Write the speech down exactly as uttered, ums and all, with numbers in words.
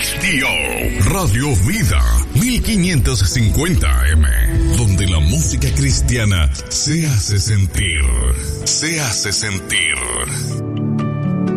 Castillo. Radio Vida mil quinientos cincuenta A M, donde la música cristiana se hace sentir. Se hace sentir.